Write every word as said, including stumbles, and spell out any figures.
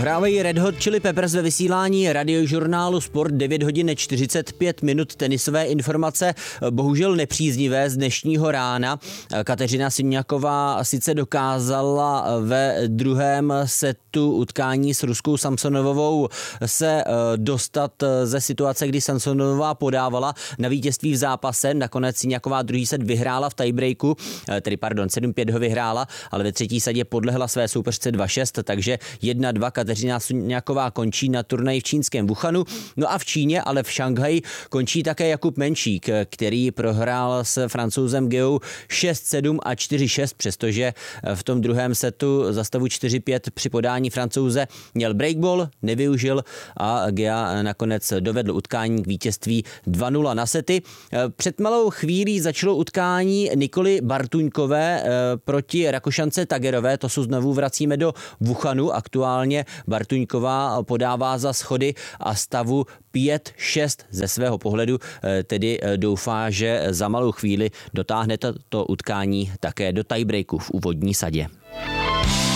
Dohrávají Red Hot Chili Peppers ve vysílání radiožurnálu Sport. Devět hodin čtyřicet pět minut tenisové informace, bohužel nepříznivé z dnešního rána. Kateřina Siniaková sice dokázala ve druhém setu utkání s Ruskou Samsonovovou se dostat ze situace, kdy Samsonová podávala na vítězství v zápase. Nakonec Siniaková druhý set vyhrála v tiebreaku, tedy pardon, sedm pět ho vyhrála, ale ve třetí sadě podlehla své soupeřce dva šest, takže jedna dva. Kateřina Siniaková končí na turnaji v čínském Wuhanu. No a v Číně, ale v Šanghaji končí také Jakub Menšík, který prohrál s Francouzem Geou šest sedm a čtyři šest, přestože v tom druhém setu za stavu čtyři pět při podání Francouze měl breakball, nevyužil a Gea nakonec dovedl utkání k vítězství dva nula na sety. Před malou chvílí začalo utkání Nikoly Bartuňkové proti Rakušance Tagerové, to se znovu vracíme do Wuhanu. Aktuálně Bartuňková podává za schody a stavu pět šest ze svého pohledu, tedy doufá, že za malou chvíli dotáhne to utkání také do tiebreaku v úvodní sadě.